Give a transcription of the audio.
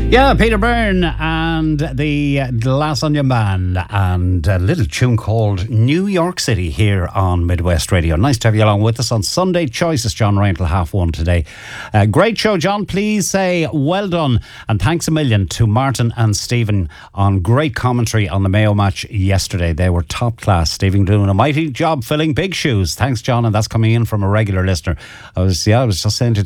Yeah, Peter Byrne and the Glass Onion Band and a little tune called New York City here on Midwest Radio. Nice to have you along with us on Sunday Choices. John Ryan till 1:30 today. Great show, John. Please say well done and thanks a million to Martin and Stephen on great commentary on the Mayo match yesterday. They were top class. Stephen doing a mighty job filling big shoes. Thanks, John, and that's coming in from a regular listener. I was just saying to